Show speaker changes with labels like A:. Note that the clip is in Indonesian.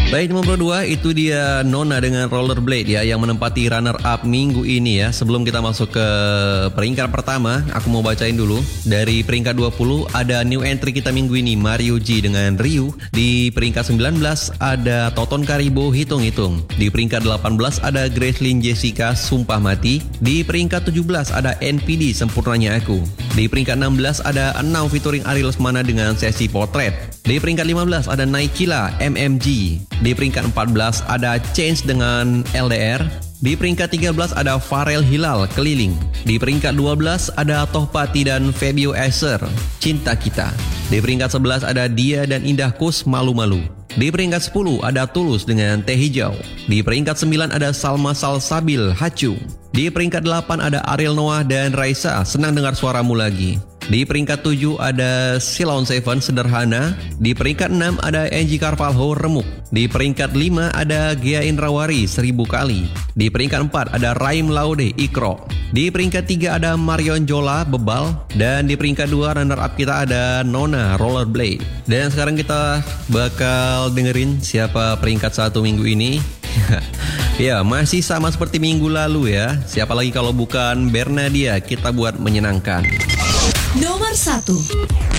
A: Baik, nomor 2 itu dia Nona dengan Rollerblade ya, yang menempati runner up minggu ini ya. Sebelum kita masuk ke peringkat pertama, aku mau bacain dulu. Dari peringkat 20 ada new entry kita minggu ini, Mario G dengan Ryu. Di peringkat 19 ada Toton Karibo Hitung-Hitung. Di peringkat 18 ada Gracelyn Jessica Sumpah Mati. Di peringkat 17 ada NPD Sempurnanya Aku. Di peringkat 16 ada Enau featuring Ari Lesmana dengan Sesi Potret. Di peringkat 15 ada Naikila MMG. Di peringkat 14 ada Change dengan LDR. Di peringkat 13 ada Farel Hilal Keliling. Di peringkat 12 ada Tohpati dan Fabio Esser Cinta Kita. Di peringkat 11 ada Dia dan Indah Kus Malu-Malu. Di peringkat 10 ada Tulus dengan Teh Hijau. Di peringkat 9 ada Salma Salsabil Hacu. Di peringkat 8 ada Ariel Noah dan Raisa Senang Dengar Suaramu Lagi. Di peringkat 7 ada Silon Seven Sederhana. Di peringkat 6 ada Angie Carvalho Remuk. Di peringkat 5 ada Gia Indrawari 1000 Kali. Di peringkat 4 ada Raim Laude Ikro. Di peringkat 3 ada Marion Jola Bebal. Dan di peringkat 2 runner up kita ada Nona Rollerblade. Dan sekarang kita bakal dengerin siapa peringkat 1 minggu ini. Ya, masih sama seperti minggu lalu ya. Siapa lagi kalau bukan Bernadia, Kita Buat Menyenangkan.
B: Nomor 1.